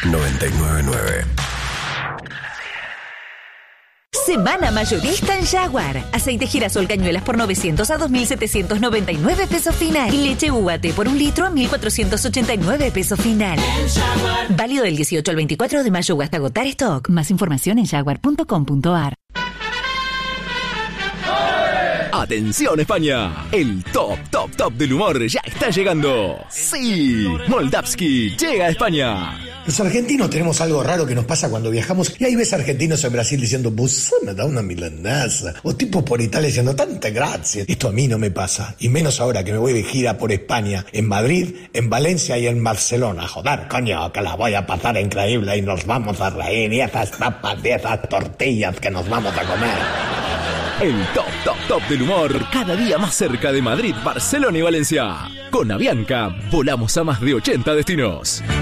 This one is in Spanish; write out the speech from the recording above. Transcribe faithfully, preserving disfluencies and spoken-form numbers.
noventa y nueve punto nueve. Semana mayorista en Jaguar. Aceite girasol cañuelas por novecientos a dos mil setecientos noventa y nueve pesos final. Y leche U A T por un litro a mil cuatrocientos ochenta y nueve pesos final. Válido del dieciocho al veinticuatro de mayo o hasta agotar stock. Más información en jaguar punto com punto a r. ¡Atención España! El top, top, top del humor ya está llegando. ¡Sí! Moldavski llega a España. Los argentinos tenemos algo raro que nos pasa cuando viajamos y ahí ves argentinos en Brasil diciendo "Vos me da una milanesa", o tipos por Italia diciendo "tanta gracia". Esto a mí no me pasa, y menos ahora que me voy de gira por España, en Madrid, en Valencia y en Barcelona. Joder, coño, que la voy a pasar increíble y nos vamos a reír, y esas tapas y esas tortillas que nos vamos a comer. El top, top, top del humor, cada día más cerca de Madrid, Barcelona y Valencia. Con Avianca, volamos a más de ochenta destinos.